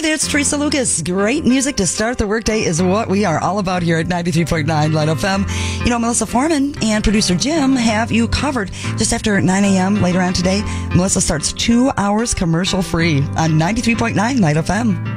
Hi there, it's Teresa Lucas. Great music to start the workday is what we are all about here at 93.9 Light FM. You know, Melissa Foreman and producer Jim have you covered. Just after 9 a.m. later on today, Melissa starts 2 hours commercial free on 93.9 Light FM.